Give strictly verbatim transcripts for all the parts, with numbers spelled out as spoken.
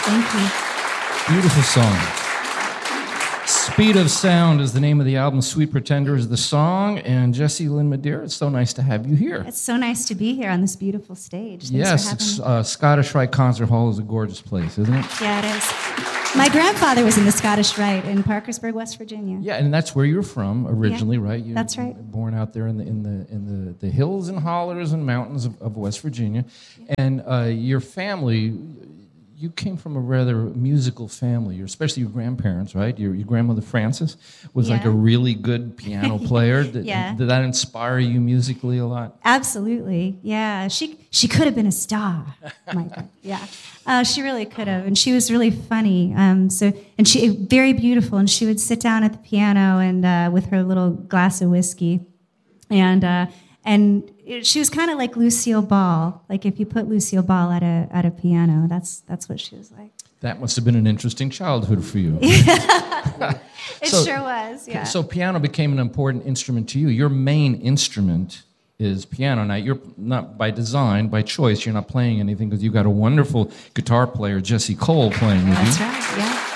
Thank you. Beautiful song. Speed of Sound is the name of the album. Sweet Pretender is the song. And Jessie Lynn Madeira, it's so nice to have you here. It's so nice to be here on this beautiful stage. Thanks yes, for it's, having me. uh, Scottish Rite Concert Hall is a gorgeous place, isn't it? Yeah, it is. My grandfather was in the Scottish Rite in Parkersburg, West Virginia. Yeah, and that's where you're from originally, Yeah, right? You that's right. were born out there in the in the in the, the hills and hollers and mountains of, of West Virginia, yeah. and uh, your family. You came from a rather musical family, especially your grandparents, right? Your, your grandmother Frances was yeah. like a really good piano player. Did, yeah. did that inspire you musically a lot? Absolutely, yeah. She she could have been a star, my God. Yeah, uh, she really could have, and she was really funny. Um, so and she very beautiful, and she would sit down at the piano and uh, with her little glass of whiskey, and. Uh, And she was kind of like Lucille Ball. Like if you put Lucille Ball at a at a piano, that's that's what she was like. That must have been an interesting childhood for you. It so, sure was, yeah. So piano became an important instrument to you. Your main instrument is piano. Now, you're not by design, by choice, you're not playing anything because you've got a wonderful guitar player, Jesse Cole, playing with That's you. That's right, yeah.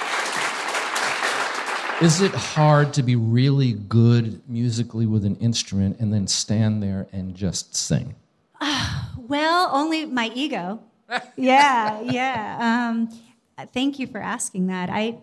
Is it hard to be really good musically with an instrument and then stand there and just sing? Uh, well, only my ego. yeah, yeah. Um, thank you for asking that. I,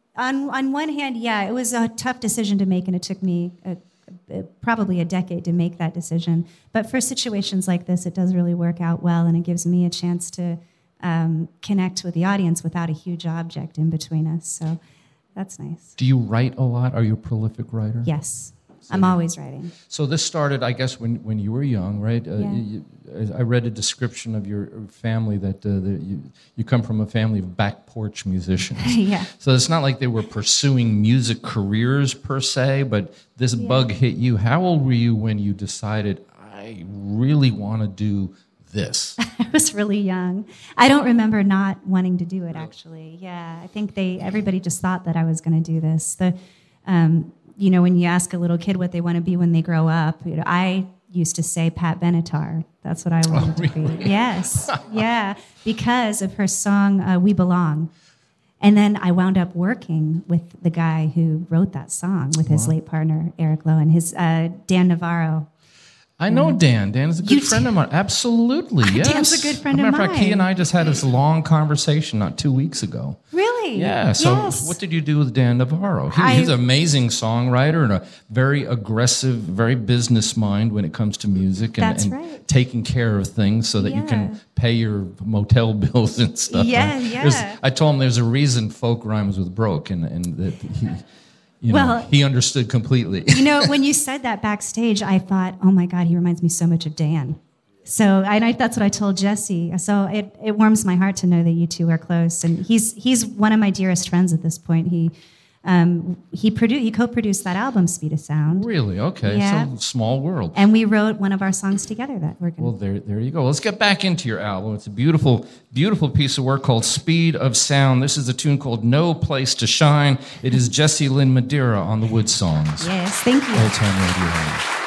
on on one hand, yeah, it was a tough decision to make, and it took me a, a, probably a decade to make that decision. But for situations like this, it does really work out well, and it gives me a chance to um, connect with the audience without a huge object in between us. So. That's nice. Do you write a lot? Are you a prolific writer? Yes. So I'm always writing. So this started, I guess, when, when you were young, right? Uh, yeah. you, you, I read a description of your family that, uh, that you, you come from a family of back porch musicians. yeah. So it's not like they were pursuing music careers per se, but this yeah. bug hit you. How old were you when you decided, I really want to do this? I was really young. I don't remember not wanting to do it, actually. Yeah, I think they everybody just thought that I was going to do this. The, um, you know, when you ask a little kid what they want to be when they grow up, you know, I used to say Pat Benatar. That's what I wanted oh, really? to be. Yes, yeah, because of her song uh, "We Belong." And then I wound up working with the guy who wrote that song with his wow. late partner Eric Lowe and his uh, Dan Navarro. I know Dan. Dan is a good you friend of mine. Absolutely, yes. Dan's a good friend As a of matter of mine. fact, he and I just had this long conversation not two weeks ago. Really? Yeah. So yes. what did you do with Dan Navarro? He, I, he's an amazing songwriter and a very aggressive, very business mind when it comes to music and, That's and right. taking care of things so that yeah. you can pay your motel bills and stuff. Yeah, right? yeah. There's, I told him there's a reason folk rhymes with broke, and, and that he... You know, well, he understood completely. You know, when you said that backstage, I thought, oh my God, he reminds me so much of Dan. So I, I, that's what I told Jesse. So it, it warms my heart to know that you two are close. And he's he's one of my dearest friends at this point. He um, he produ- he co-produced that album, Speed of Sound. Really? Okay. Yeah. So small world. And we wrote one of our songs together that we're going to... Well, there, there you go. Let's get back into your album. It's a beautiful, beautiful piece of work called Speed of Sound. This is a tune called No Place to Shine. It is Jessie Lynn Madeira on the Wood Songs. Yes, thank you. Old Time Radio.